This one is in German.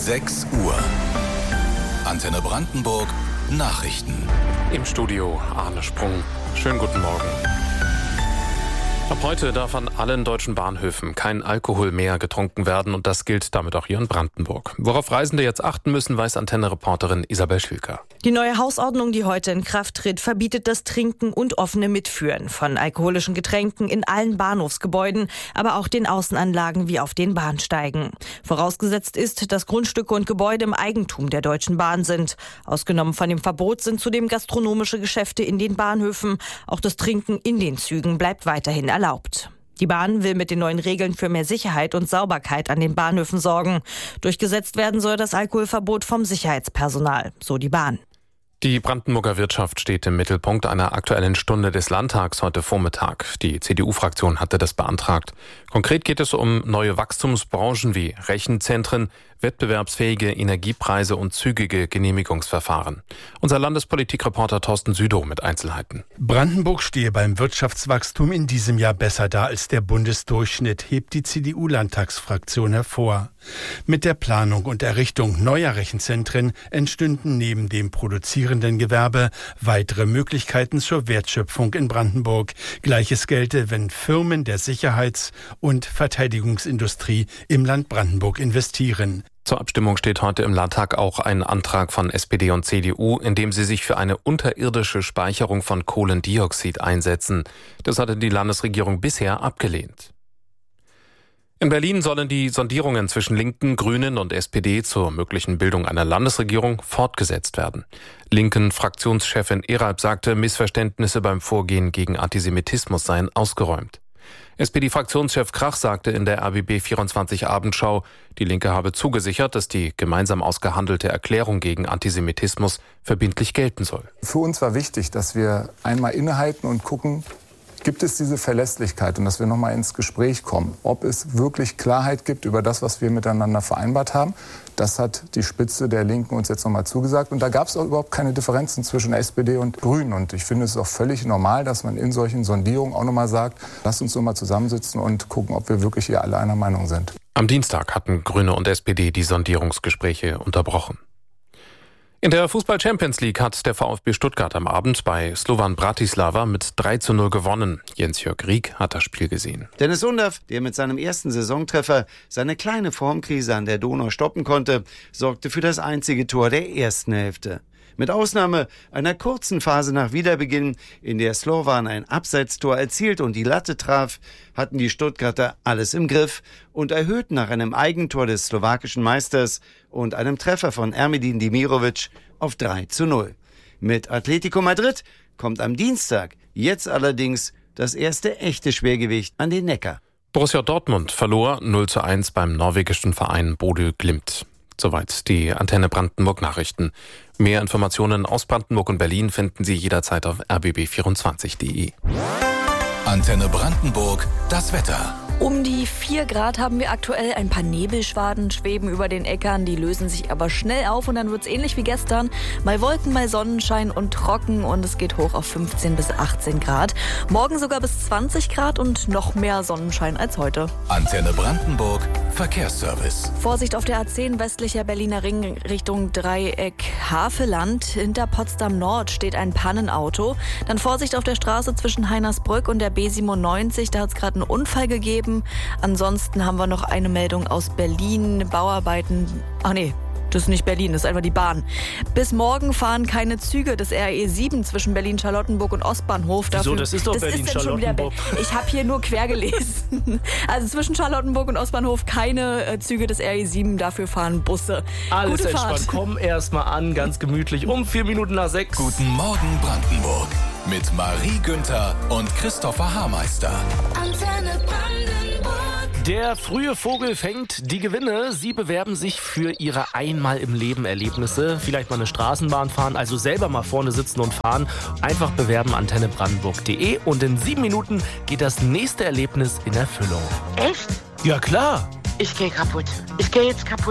6 Uhr. Antenne Brandenburg Nachrichten. Im Studio Arne Sprung. Schönen guten Morgen. Ab heute darf an allen deutschen Bahnhöfen kein Alkohol mehr getrunken werden und das gilt damit auch hier in Brandenburg. Worauf Reisende jetzt achten müssen, weiß Antenne-Reporterin Isabel Schilker. Die neue Hausordnung, die heute in Kraft tritt, verbietet das Trinken und offene Mitführen von alkoholischen Getränken in allen Bahnhofsgebäuden, aber auch den Außenanlagen wie auf den Bahnsteigen. Vorausgesetzt ist, dass Grundstücke und Gebäude im Eigentum der Deutschen Bahn sind. Ausgenommen von dem Verbot sind zudem gastronomische Geschäfte in den Bahnhöfen. Auch das Trinken in den Zügen bleibt weiterhin erlaubt. Die Bahn will mit den neuen Regeln für mehr Sicherheit und Sauberkeit an den Bahnhöfen sorgen. Durchgesetzt werden soll das Alkoholverbot vom Sicherheitspersonal, so die Bahn. Die Brandenburger Wirtschaft steht im Mittelpunkt einer Aktuellen Stunde des Landtags heute Vormittag. Die CDU-Fraktion hatte das beantragt. Konkret geht es um neue Wachstumsbranchen wie Rechenzentren, wettbewerbsfähige Energiepreise und zügige Genehmigungsverfahren. Unser Landespolitikreporter Thorsten Südow mit Einzelheiten. Brandenburg stehe beim Wirtschaftswachstum in diesem Jahr besser da als der Bundesdurchschnitt, hebt die CDU-Landtagsfraktion hervor. Mit der Planung und Errichtung neuer Rechenzentren entstünden neben dem produzierenden Gewerbe weitere Möglichkeiten zur Wertschöpfung in Brandenburg. Gleiches gelte, wenn Firmen der Sicherheits- und Verteidigungsindustrie im Land Brandenburg investieren. Zur Abstimmung steht heute im Landtag auch ein Antrag von SPD und CDU, in dem sie sich für eine unterirdische Speicherung von Kohlendioxid einsetzen. Das hatte die Landesregierung bisher abgelehnt. In Berlin sollen die Sondierungen zwischen Linken, Grünen und SPD zur möglichen Bildung einer Landesregierung fortgesetzt werden. Linken-Fraktionschefin Eralb sagte, Missverständnisse beim Vorgehen gegen Antisemitismus seien ausgeräumt. SPD-Fraktionschef Krach sagte in der RBB 24 Abendschau, die Linke habe zugesichert, dass die gemeinsam ausgehandelte Erklärung gegen Antisemitismus verbindlich gelten soll. Für uns war wichtig, dass wir einmal innehalten und gucken, gibt es diese Verlässlichkeit und dass wir nochmal ins Gespräch kommen, ob es wirklich Klarheit gibt über das, was wir miteinander vereinbart haben. Das hat die Spitze der Linken uns jetzt nochmal zugesagt. Und da gab es auch überhaupt keine Differenzen zwischen SPD und Grünen. Und ich finde es auch völlig normal, dass man in solchen Sondierungen auch nochmal sagt, lasst uns nochmal zusammensitzen und gucken, ob wir wirklich hier alle einer Meinung sind. Am Dienstag hatten Grüne und SPD die Sondierungsgespräche unterbrochen. In der Fußball-Champions League hat der VfB Stuttgart am Abend bei Slovan Bratislava mit 3:0 gewonnen. Jens-Jörg Rieck hat das Spiel gesehen. Dennis Undav, der mit seinem ersten Saisontreffer seine kleine Formkrise an der Donau stoppen konnte, sorgte für das einzige Tor der ersten Hälfte. Mit Ausnahme einer kurzen Phase nach Wiederbeginn, in der Slovan ein Abseitstor erzielt und die Latte traf, hatten die Stuttgarter alles im Griff und erhöhten nach einem Eigentor des slowakischen Meisters und einem Treffer von Ermedin Demirovic auf 3:0. Mit Atletico Madrid kommt am Dienstag jetzt allerdings das erste echte Schwergewicht an den Neckar. Borussia Dortmund verlor 0:1 beim norwegischen Verein Bodø Glimt. Soweit die Antenne Brandenburg Nachrichten. Mehr Informationen aus Brandenburg und Berlin finden Sie jederzeit auf rbb24.de. Antenne Brandenburg, das Wetter. Um die 4 Grad haben wir aktuell. Ein paar Nebelschwaden schweben über den Äckern. Die lösen sich aber schnell auf und dann wird es ähnlich wie gestern. Mal Wolken, mal Sonnenschein und trocken und es geht hoch auf 15 bis 18 Grad. Morgen sogar bis 20 Grad und noch mehr Sonnenschein als heute. Antenne Brandenburg, Verkehrsservice. Vorsicht auf der A10 westlicher Berliner Ring Richtung Dreieck Haveland. Hinter Potsdam Nord steht ein Pannenauto. Dann Vorsicht auf der Straße zwischen Heinersbrück und der B97. Da hat es gerade einen Unfall gegeben. Ansonsten haben wir noch eine Meldung aus Berlin. Bauarbeiten. Ach nee, das ist nicht Berlin, das ist einfach die Bahn. Bis morgen fahren keine Züge des RE 7 zwischen Berlin-Charlottenburg und Ostbahnhof. Wieso? Das ist doch Berlin-Charlottenburg. Ich habe hier nur quer gelesen. Also zwischen Charlottenburg und Ostbahnhof keine Züge des RE 7, dafür fahren Busse. Alles Gute entspannt. Fahrt. Komm erst mal an, ganz gemütlich, um 4 Minuten nach 6. Guten Morgen Brandenburg mit Marie Günther und Christopher Haarmeister. Antenne Brandenburg. Der frühe Vogel fängt die Gewinne. Sie bewerben sich für ihre Einmal-im-Leben-Erlebnisse. Vielleicht mal eine Straßenbahn fahren, also selber mal vorne sitzen und fahren. Einfach bewerben antennebrandenburg.de und in 7 Minuten geht das nächste Erlebnis in Erfüllung. Echt? Ja, klar. Ich gehe kaputt. Ich gehe jetzt kaputt.